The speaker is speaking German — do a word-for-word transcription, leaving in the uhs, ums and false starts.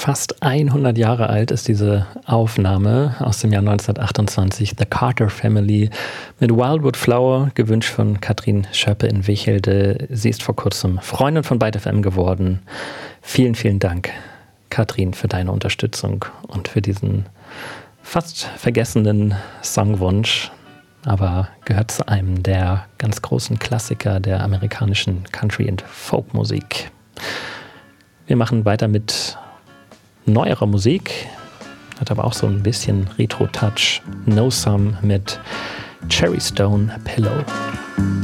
Fast hundert Jahre alt ist diese Aufnahme aus dem Jahr neunzehnhundertachtundzwanzig, The Carter Family mit Wildwood Flower, gewünscht von Katrin Schöppe in Wichelde. Sie ist vor kurzem Freundin von Byte F M geworden. Vielen, vielen Dank, Katrin, für deine Unterstützung und für diesen fast vergessenen Songwunsch, aber gehört zu einem der ganz großen Klassiker der amerikanischen Country- und Folkmusik. Wir machen weiter mit neuerer Musik, hat aber auch so ein bisschen Retro-Touch. No Some mit Cherry Stone Pillow.